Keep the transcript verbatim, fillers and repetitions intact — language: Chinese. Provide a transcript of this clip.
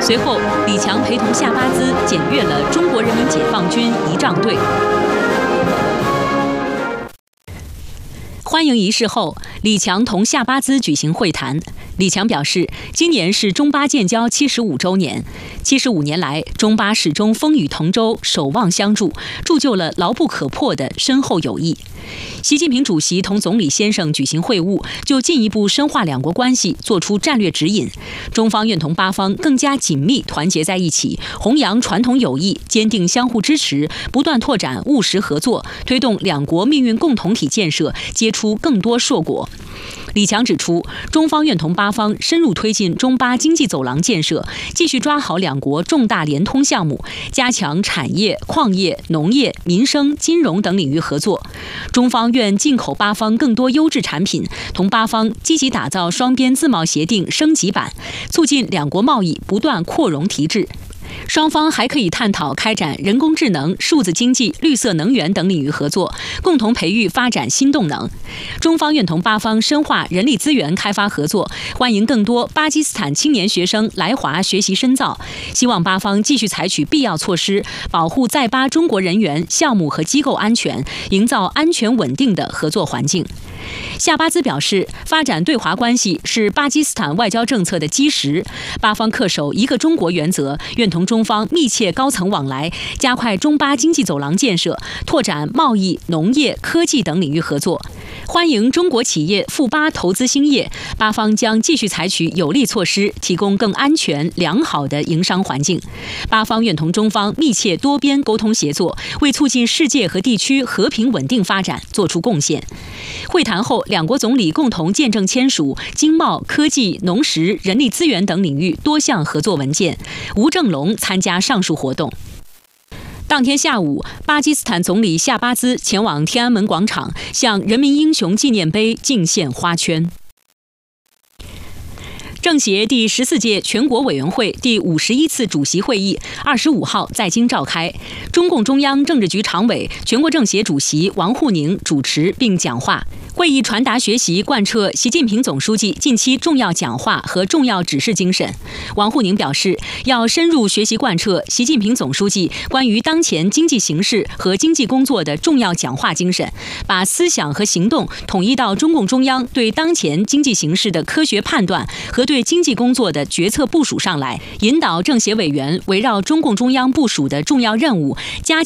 随后，李强陪同夏巴兹检阅了中国人民解放军仪仗队。欢迎仪式后，李强同夏巴兹举行会谈。李强表示，今年是中巴建交七十五周年，七十五年来，中巴始终风雨同舟，守望相助，铸就了牢不可破的深厚友谊。习近平主席同总理先生举行会晤，就进一步深化两国关系作出战略指引。中方愿同巴方更加紧密团结在一起，弘扬传统友谊，坚定相互支持，不断拓展务实合作，推动两国命运共同体建设结出更多硕果。李强指出，中方愿同巴方深入推进中巴经济走廊建设，继续抓好两国重大联通项目，加强产业、矿业、农业、民生、金融等领域合作。中方愿进口巴方更多优质产品，同巴方积极打造双边自贸协定升级版，促进两国贸易不断扩容提质。双方还可以探讨开展人工智能、数字经济、绿色能源等领域合作，共同培育发展新动能。中方愿同巴方深化人力资源开发合作，欢迎更多巴基斯坦青年学生来华学习深造，希望巴方继续采取必要措施，保护在巴中国人员、项目和机构安全，营造安全稳定的合作环境。夏巴兹表示，发展对华关系是巴基斯坦外交政策的基石，巴方恪守一个中国原则，愿同中方密切高层往来，加快中巴经济走廊建设，拓展贸易、农业、科技等领域合作。欢迎中国企业赴巴投资兴业，巴方将继续采取有力措施，提供更安全、良好的营商环境。巴方愿同中方密切多边沟通协作，为促进世界和地区和平稳定发展作出贡献。会谈后，两国总理共同见证签署经贸、科技、农食、人力资源等领域多项合作文件。吴正龙参加上述活动。当天下午，巴基斯坦总理夏巴兹前往天安门广场，向人民英雄纪念碑敬献花圈。政协第十四届全国委员会第五十一次主席会议二十五号在京召开，中共中央政治局常委、全国政协主席王沪宁主持并讲话。会议传达学习贯彻习近平总书记近期重要讲话和重要指示精神。王沪宁表示，要深入学习贯彻习近平总书记关于当前经济形势和经济工作的重要讲话精神，把思想和行动统一到中共中央对当前经济形势的科学判断和对经济工作的决策部署上来，引导政协委员围绕中共中央部署的重要任务，加